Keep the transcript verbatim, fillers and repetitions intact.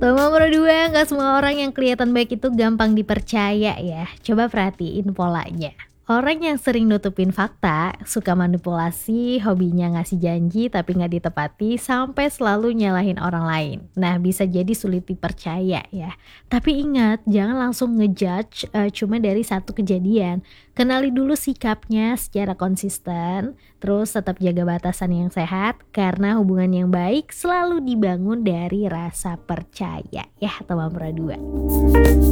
Teman berdua, nggak semua orang yang kelihatan baik itu gampang dipercaya ya. Coba perhatiin polanya. Orang yang sering nutupin fakta, suka manipulasi, hobinya ngasih janji tapi nggak ditepati, sampai selalu nyalahin orang lain. Nah, bisa jadi sulit dipercaya ya. Tapi ingat, jangan langsung ngejudge eh, cuma dari satu kejadian. Kenali dulu sikapnya secara konsisten, terus tetap jaga batasan yang sehat, karena hubungan yang baik selalu dibangun dari rasa percaya ya teman berdua.